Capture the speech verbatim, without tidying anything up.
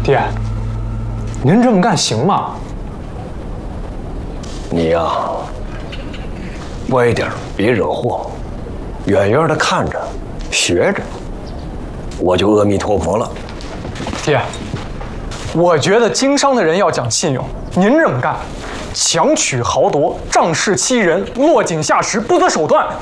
爹，您这么干行吗？ 你呀，乖点，别惹祸，远远的看着，学着，我就阿弥陀佛了。 爹，我觉得经商的人要讲信用，您这么干，强取豪夺，仗势欺人，落井下石，不择手段。